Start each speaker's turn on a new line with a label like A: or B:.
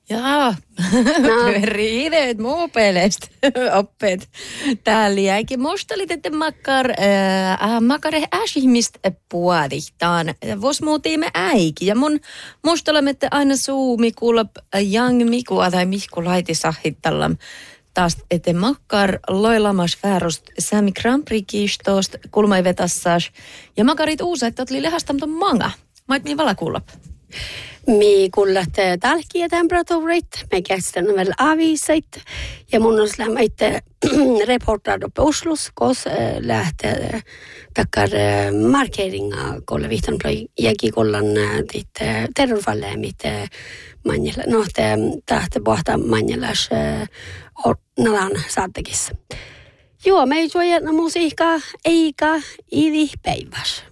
A: Jaa, riideet muu pelestä oppeet. Täällä jäikin mustalit, että makare äsihmist puadihtaan. Vos muutiimme äiki. Ja mun mustalemme, että aina suumi kuulab jang mikua tai mihku laiti sahittallam. Taas, että makkar loilamas väärost Sami Grand Prix-kiistost kulmai vetassas. Ja makarit uusa, että oli lehastamton manga. Mait mihin vala kuulab?
B: Mi kullat talkia temperatuurit, me kästän vielä aviisit ja mun olisi lämmöitä reportaat uppe Oslos, kos lähtee takkar markeringa kolla vihtan jäki kollan terrorfalle mitä manjalla, no te tahte pohtaa manjallas nalan saattekissa. Joo, me ei suojana musiikkaa eikä idi päivässä.